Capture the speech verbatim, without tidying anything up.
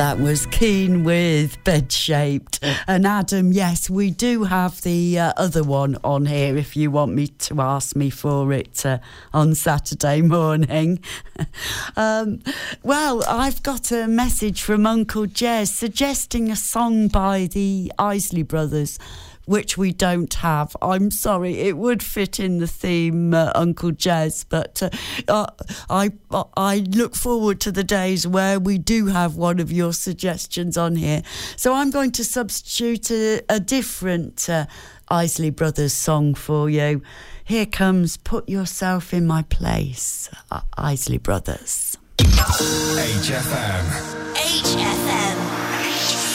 That was Keane with Bed Shaped. And Adam, yes, we do have the uh, other one on here if you want me to ask me for it uh, on Saturday morning. um, well, I've got a message from Uncle Jez suggesting a song by the Isley Brothers, which we don't have. I'm sorry, it would fit in the theme, uh, Uncle Jez, but uh, uh, I I look forward to the days where we do have one of your suggestions on here. So I'm going to substitute a, a different uh, Isley Brothers song for you. Here comes Put Yourself in My Place, uh, Isley Brothers. H F M. H F M.